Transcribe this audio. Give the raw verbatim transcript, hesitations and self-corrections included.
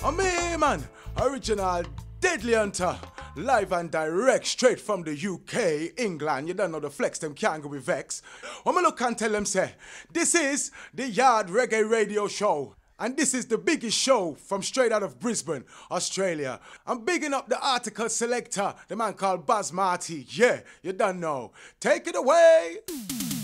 I mean, man, original Deadly Hunter, live and direct straight from the U K, England. You don't know the flex, them can't go with vex. When I look and tell them, say, this is the Yard Reggae Radio Show. And this is the biggest show from straight out of Brisbane, Australia. I'm bigging up the article selector, the man called Baz Marty. Yeah, you don't know. Take it away.